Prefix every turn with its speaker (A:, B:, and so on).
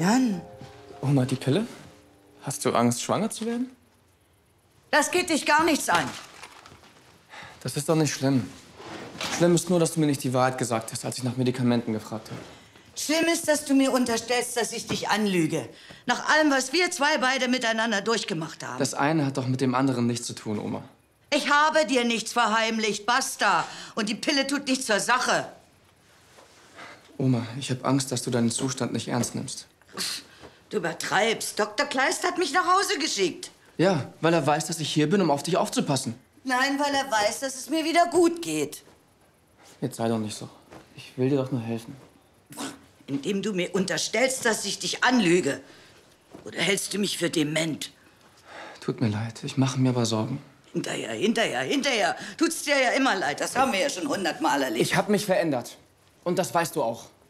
A: Jan.
B: Oma, die Pille? Hast du Angst, schwanger zu werden?
A: Das geht dich gar nichts an.
B: Das ist doch nicht schlimm. Schlimm ist nur, dass du mir nicht die Wahrheit gesagt hast, als ich nach Medikamenten gefragt habe.
A: Schlimm ist, dass du mir unterstellst, dass ich dich anlüge. Nach allem, was wir zwei beide miteinander durchgemacht haben.
B: Das eine hat doch mit dem anderen nichts zu tun, Oma.
A: Ich habe dir nichts verheimlicht, basta. Und die Pille tut nichts zur Sache.
B: Oma, ich habe Angst, dass du deinen Zustand nicht ernst nimmst.
A: Du übertreibst. Dr. Kleist hat mich nach Hause geschickt.
B: Ja, weil er weiß, dass ich hier bin, um auf dich aufzupassen.
A: Nein, weil er weiß, dass es mir wieder gut geht.
B: Jetzt sei doch nicht so. Ich will dir doch nur helfen.
A: Indem du mir unterstellst, dass ich dich anlüge. Oder hältst du mich für dement?
B: Tut mir leid, ich mache mir aber Sorgen.
A: Hinterher. Tut's dir ja immer leid. Das haben wir ja schon 100-mal erlebt.
B: Ich habe mich verändert. Und das weißt du auch.